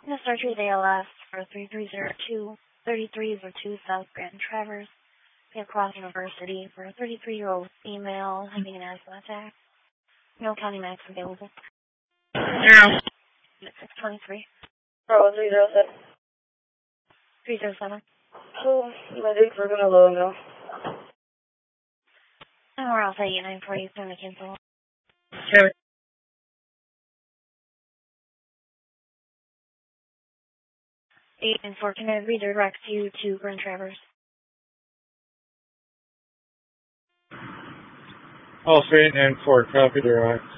Mr. Tree ALS for 3302 South Grand Traverse, Cross University for a 33-year-old female having an asthma attack. No county max available. Yeah. 623. Bravo 307. 307. So, my dates are gonna load now. And we're all set 89 for you, going to cancel. Sure. 8 and 4, can I redirect you to Grand Traverse? All straight and 4, copy direct.